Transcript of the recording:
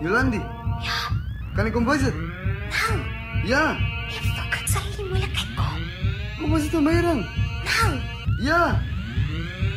Yolandi. Ja, Kan ik kom visit? nou, Ja. ik sal nie moeilikheid kom. Kom visit na my dan. Nou, Ja.